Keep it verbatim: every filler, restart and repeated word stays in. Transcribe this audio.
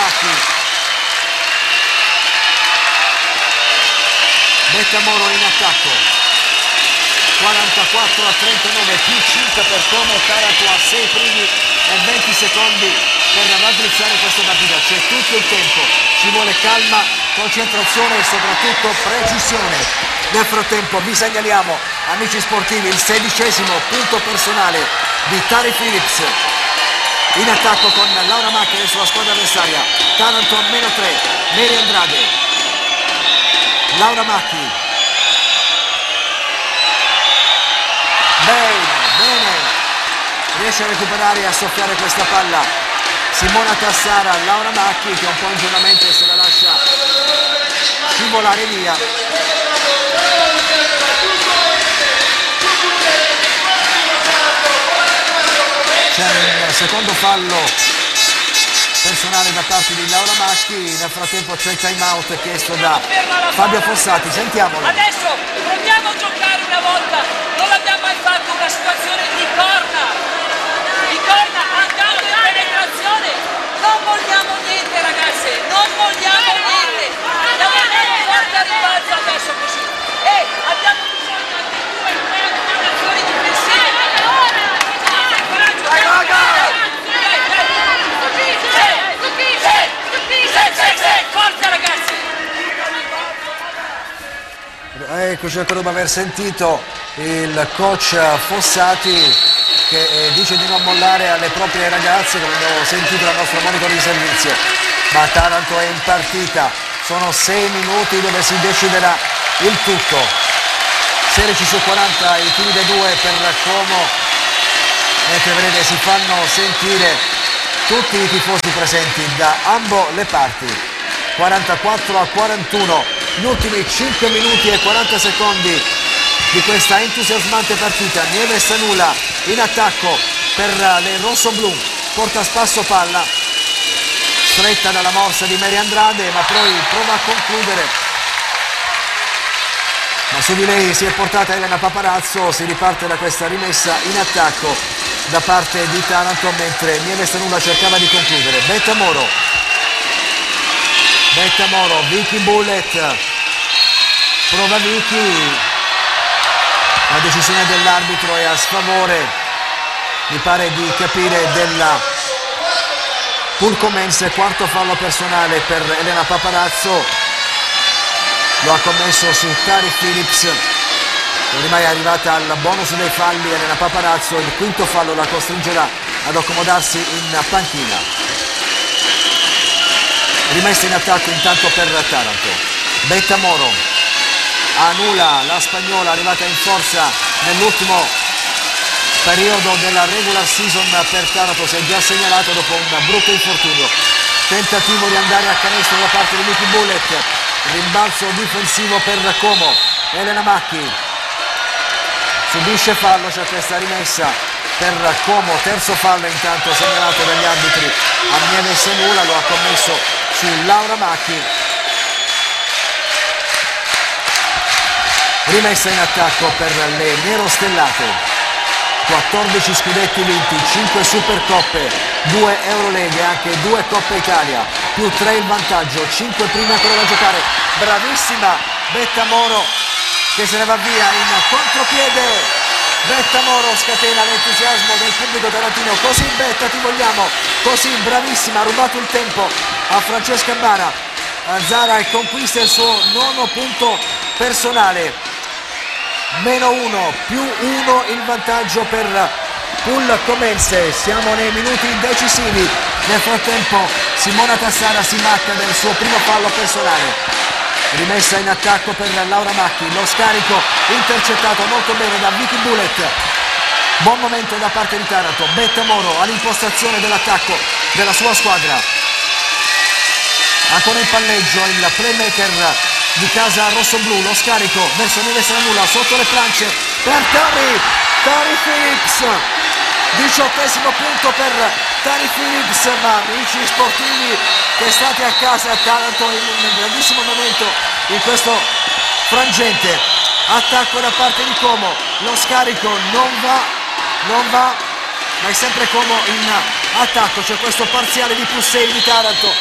Macchi. Bettamoro in attacco. quarantaquattro a trentanove, più cinque per Como. Taranto a sei primi e venti secondi per raddrizzare questa partita. C'è tutto il tempo, ci vuole calma, concentrazione e soprattutto precisione. Nel frattempo vi segnaliamo, amici sportivi, il sedicesimo punto personale di Tari Phillips in attacco con Laura Macchi e sulla squadra avversaria. Taranto a meno tre, Mary Andrade. Laura Macchi. Bene, bene, riesce a recuperare e a soffiare questa palla Simona Tassara. Laura Macchi che un po' ingenuamente se la lascia scivolare via. C'è un secondo fallo personale da parte di Laura Macchi. Nel frattempo c'è il time out chiesto da Fabio Fossati, sentiamolo. Adesso proviamo a giocare una volta, non l'abbiamo mai fatto, una situazione di corner, di corner, andando in penetrazione, non vogliamo niente ragazze, non vogliamo niente, andiamo andare forte a ribalzo adesso così, e abbiamo bisogno anche due, tre azioni difensive. Forza ragazzi! Eccoci, dopo aver sentito il coach Fossati che eh, dice di non mollare alle proprie ragazze, come abbiamo sentito dal nostro monitor di servizio. Ma Taranto è in partita, sono sei minuti dove si deciderà il tutto. sedici su quaranta i tiri dei due per Como, mentre vedete si fanno sentire tutti i tifosi presenti da ambo le parti. quarantaquattro a quarantuno, gli ultimi cinque minuti e quaranta secondi di questa entusiasmante partita. Nieve Sanula in attacco per le rossoblu, porta a spasso palla, stretta dalla morsa di Mary Andrade, ma poi prova a concludere. Ma su di lei si è portata Elena Paparazzo, si riparte da questa rimessa in attacco da parte di Taranto, mentre Nieve Sanula cercava di concludere. Bettamoro, Bettamoro, Vicky Bullet, prova Vicky, la decisione dell'arbitro è a sfavore, mi pare di capire, della Pulcomense. Quarto fallo personale per Elena Paparazzo, lo ha commesso su Tari Phillips, ormai è arrivata al bonus dei falli Elena Paparazzo. Il quinto fallo la costringerà ad accomodarsi in panchina. Rimessa in attacco intanto per Taranto. Bettamoro annulla la spagnola arrivata in forza nell'ultimo periodo della regular season per Taranto, si è già segnalato dopo un brutto infortunio. Tentativo di andare a canestro da parte di Vicky Bullet, rimbalzo difensivo per Como. Elena Macchi subisce fallo, c'è questa rimessa per Como, terzo fallo intanto segnalato dagli arbitri a Nieve Sanula, lo ha commesso su Laura Macchi. Rimessa in attacco per le nerostellate, quattordici scudetti vinti, cinque Supercoppe, due Euroleghe, anche due Coppa Italia, più tre il vantaggio, cinque prime ancora da giocare. Bravissima Bettamoro che se ne va via in contropiede. Bettamoro scatena l'entusiasmo del pubblico tarantino. Così Betta ti vogliamo, così bravissima, ha rubato il tempo a Francesca Bara. Zara e conquista il suo nono punto personale. Meno uno, più uno il vantaggio per Pulcomense. Siamo nei minuti decisivi. Nel frattempo Simona Tassara si macchia del suo primo fallo personale. Rimessa in attacco per Laura Macchi, lo scarico intercettato molto bene da Vicky Bullet. Buon momento da parte di Taranto. Bettamoro all'impostazione dell'attacco della sua squadra. Ancora in palleggio il playmaker di casa rossoblu, lo scarico verso Nieve Sanula sotto le planche per Tari, Tari Phillips. Diciottesimo punto per Tari Phillips, ma amici sportivi che state a casa, Taranto in un grandissimo momento in questo frangente. Attacco da parte di Como, lo scarico non va, non va, ma è sempre Como in attacco. C'è questo parziale di più sei di Taranto